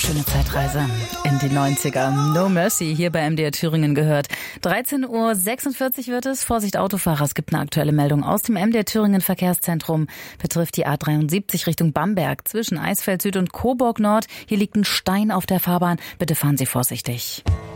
schöne Zeitreise in die 90er. No Mercy hier bei MDR Thüringen gehört. 13:46 Uhr wird es. Vorsicht Autofahrer, es gibt eine aktuelle Meldung aus dem MDR Thüringen Verkehrszentrum. Betrifft die A73 Richtung Bamberg zwischen Eisfeld Süd und Coburg Nord. Hier liegt ein Stein auf der Fahrbahn. Bitte fahren Sie vorsichtig.